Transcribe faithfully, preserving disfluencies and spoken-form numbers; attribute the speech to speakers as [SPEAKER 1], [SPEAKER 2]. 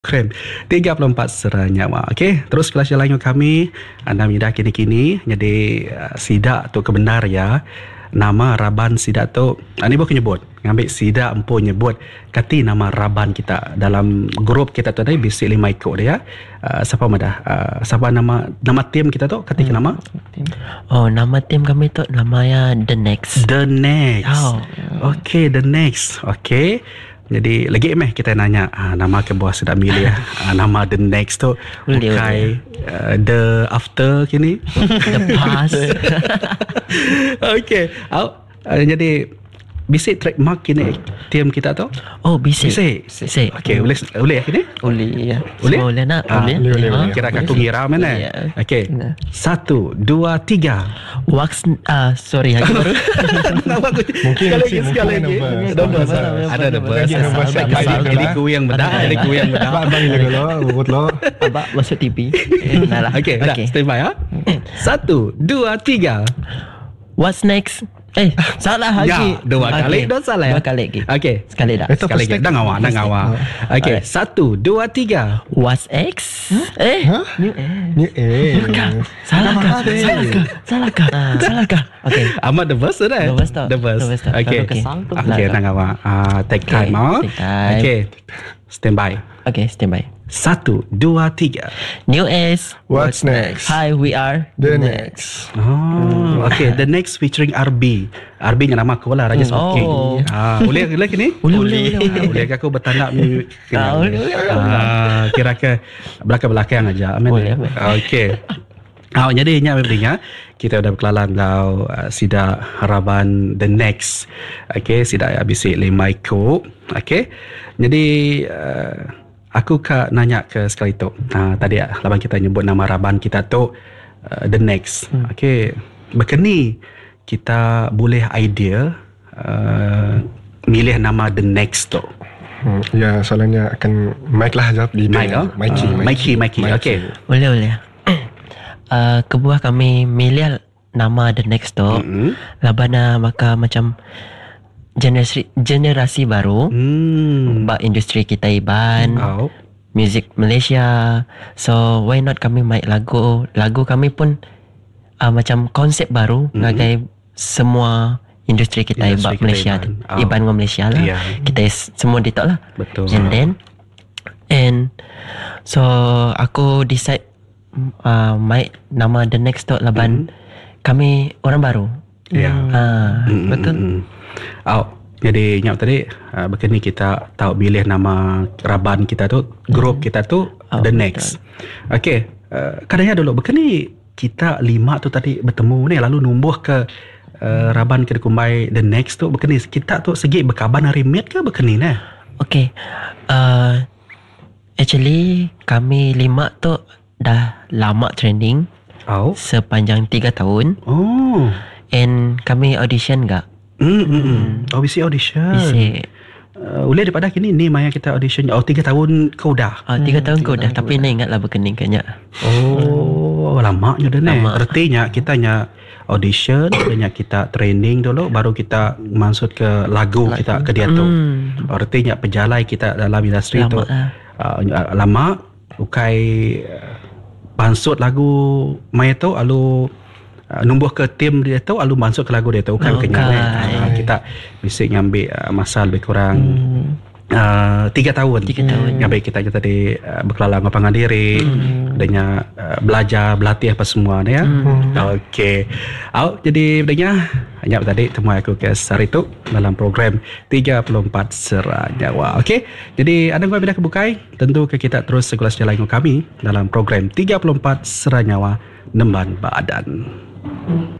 [SPEAKER 1] Keren. tiga puluh empat Sera Nyawa. Okey, terus kelas jalan dengan kami. Anda minda kini-kini. Jadi uh, sidak tu kebenar ya. Nama Raban sidak tu, ini bukan nyebut. Ngambil sidak empu nyebut kati nama Raban kita dalam grup kita tu tadi bisik lima ikut dia. Uh, siapa madah? Uh, siapa nama nama tim kita tu? Kati hmm. nama?
[SPEAKER 2] Oh, nama tim kami tu namanya The Next.
[SPEAKER 1] The Next.
[SPEAKER 2] Oh.
[SPEAKER 1] Okay, The Next. Okay. Jadi lagi meh kita nanya ah, nama ke bawah sudah milih ah, nama The Next tu bukai uh, The After kini
[SPEAKER 2] The Past.
[SPEAKER 1] Okay. Oh, uh, jadi bisik trademark kini tim kita tu.
[SPEAKER 2] Oh, bisik.
[SPEAKER 1] Bisik.
[SPEAKER 2] Bisik.
[SPEAKER 1] Okay, boleh boleh ya kini?
[SPEAKER 2] Boleh ya.
[SPEAKER 1] Boleh?
[SPEAKER 2] Boleh nak?
[SPEAKER 1] Ah,
[SPEAKER 2] Boleh.
[SPEAKER 3] boleh, boleh.
[SPEAKER 1] Kira aku ngira mana? Okay.
[SPEAKER 2] Nah.
[SPEAKER 1] Satu, dua, tiga.
[SPEAKER 2] Wax ah sorry aku baru.
[SPEAKER 3] Mungkin
[SPEAKER 1] sekali lagi,
[SPEAKER 3] mungkin
[SPEAKER 1] sekali lagi.
[SPEAKER 3] nervous.
[SPEAKER 1] Ada nervous.
[SPEAKER 3] Nervous.
[SPEAKER 1] Ada nervous.
[SPEAKER 3] Lagi nervous.
[SPEAKER 1] Kesal,
[SPEAKER 3] Lagi
[SPEAKER 1] kesal.
[SPEAKER 3] nervous.
[SPEAKER 1] Jadi ku yang bedah, jadi ku yang bedah.
[SPEAKER 3] Abang abang lagi lo, bubut lo.
[SPEAKER 2] Abang masuk T V. Eh, nah lah.
[SPEAKER 1] Okay, dah. Stand by ya. Satu, dua, tiga.
[SPEAKER 2] What's next? Eh, salah lagi.
[SPEAKER 1] Ya, dua kali dah salah ya.
[SPEAKER 2] Dua kali lagi.
[SPEAKER 1] Okay.
[SPEAKER 2] Sekali dah.
[SPEAKER 3] Itu
[SPEAKER 1] Sekali lagi.
[SPEAKER 3] first
[SPEAKER 1] Dah ngawak, dah ngawak. Okay,
[SPEAKER 2] Alright.
[SPEAKER 1] satu, dua, tiga.
[SPEAKER 2] What's X? Eh,
[SPEAKER 3] Hah?
[SPEAKER 2] new eh.
[SPEAKER 3] Ni eh.
[SPEAKER 2] Salahkah? Salahkah? Salahkah? Ah, salahkah? Okay.
[SPEAKER 1] Ahmad the first dah.
[SPEAKER 2] The first tak?
[SPEAKER 1] The first.
[SPEAKER 2] The first tak?
[SPEAKER 1] Okay.
[SPEAKER 2] Baru kesal tu.
[SPEAKER 1] Okay, dah ngawak. Ah, take time ah.
[SPEAKER 2] take time.
[SPEAKER 1] Okay. Stand by.
[SPEAKER 2] Okay, stand by.
[SPEAKER 1] Satu, dua, tiga.
[SPEAKER 2] New S.
[SPEAKER 3] What's next?
[SPEAKER 2] Hi, we are
[SPEAKER 3] The next.
[SPEAKER 1] Oh, okay. The next featuring R B. R B nya nama aku lah, Raja Smoking.
[SPEAKER 2] Oh.
[SPEAKER 1] Ah, boleh boleh kini?
[SPEAKER 2] Boleh, boleh, boleh.
[SPEAKER 1] Ah, boleh ke aku bertanda ni?
[SPEAKER 2] Ah, boleh, boleh, boleh.
[SPEAKER 1] Ah, kira ke belakang-belakang aja. Amin.
[SPEAKER 2] Boleh, boleh.
[SPEAKER 1] Okay. Ah, jadi ingat memangnya kita dah berkelalan lau uh, sida harapan The Next. Okay, sida bisik lima ikut. Okay. Jadi uh, aku kak nanya ke sekali tu. Uh, tadi uh, laban kita nyebut nama Raban kita tu uh, The Next. Hmm. Okay. Berkeni kita boleh idea uh, milih nama The Next tu.
[SPEAKER 3] Hmm, ya, soalnya akan mic lah jawab di
[SPEAKER 1] Mike, oh?
[SPEAKER 3] Mikey,
[SPEAKER 1] Uh, Mikey, Mikey. Okay.
[SPEAKER 2] Boleh, boleh. Uh, kebuah kami milih nama The Next tu.
[SPEAKER 1] Mm-hmm.
[SPEAKER 2] Labana maka macam generasi generasi baru.
[SPEAKER 1] Hmm.
[SPEAKER 2] Bak industri kita iban.
[SPEAKER 1] Oh.
[SPEAKER 2] Music Malaysia. So why not kami make lagu. Lagu kami pun uh, macam konsep baru. Mm-hmm. Ngagai semua industri kita
[SPEAKER 1] Industri
[SPEAKER 2] iban
[SPEAKER 1] kita
[SPEAKER 2] Malaysia.
[SPEAKER 1] iban. Oh.
[SPEAKER 2] Iban dengan Malaysia lah.
[SPEAKER 1] Yeah.
[SPEAKER 2] Kita is, semua ditok lah.
[SPEAKER 1] Betul.
[SPEAKER 2] And then and so aku decide uh, make nama The Next tu laban
[SPEAKER 1] Mm-hmm.
[SPEAKER 2] kami orang baru.
[SPEAKER 1] Ya.
[SPEAKER 2] Ah,
[SPEAKER 1] Mm,
[SPEAKER 2] betul.
[SPEAKER 1] mm, mm. Oh, jadi ingat tadi uh, begini kita tahu pilih nama Raban kita tu, grup kita tu
[SPEAKER 2] Oh,
[SPEAKER 1] The
[SPEAKER 2] betul.
[SPEAKER 1] Next. Okey, uh, kadangnya dulu begini kita lima tu tadi bertemu ni lalu numbuh ke uh, Raban ke Kumbai The Next tu begini kita tu segi berkaban hari mit ke begini nah.
[SPEAKER 2] Okay. Uh, actually kami lima tu dah lama trending
[SPEAKER 1] Oh.
[SPEAKER 2] sepanjang tiga tahun.
[SPEAKER 1] Oh.
[SPEAKER 2] And kami audition gak?
[SPEAKER 1] Hmm, hmm, hmm. Oh, bisi audition.
[SPEAKER 2] Bisi.
[SPEAKER 1] Uh, boleh daripada kini ni Maya kita audition. Oh, tiga tahun kau dah.
[SPEAKER 2] Oh, tiga tahun kau dah. Tapi ni ingatlah berkening kayaknya.
[SPEAKER 1] Oh, lamanya dah ni.
[SPEAKER 2] Lama.
[SPEAKER 1] Artinya kita nya audition, dan kita training dulu, baru kita masuk ke lagu kita ke dia tu.
[SPEAKER 2] Hmm.
[SPEAKER 1] Artinya penjalai kita dalam industri tu
[SPEAKER 2] Lama lah.
[SPEAKER 1] uh, lama. Ukai uh, bansut lagu Maya tu, lalu uh, numbuh ke tim dia tu, lalu masuk ke lagu dia tu. Ukai
[SPEAKER 2] Oh,
[SPEAKER 1] kenyang.
[SPEAKER 2] kai.
[SPEAKER 1] Uh, kita bisa ngambil uh, masa lebih kurang
[SPEAKER 2] Hmm.
[SPEAKER 1] Uh, tiga tahun
[SPEAKER 2] Tiga tahun.
[SPEAKER 1] yang baik kita je tadi uh, berkelalang lapangan diri
[SPEAKER 2] Hmm.
[SPEAKER 1] adanya uh, belajar berlatih apa semua ni ya.
[SPEAKER 2] Hmm.
[SPEAKER 1] Okey. Oh, jadi bedanya hanya tadi temu aku ke hari tu dalam program tiga puluh empat Sera Nyawa. Okey. Jadi anda gua beda kebukai tentu ke kita terus sekelas jalan dengan kami dalam program tiga puluh empat Sera Nyawa Nemban Badan.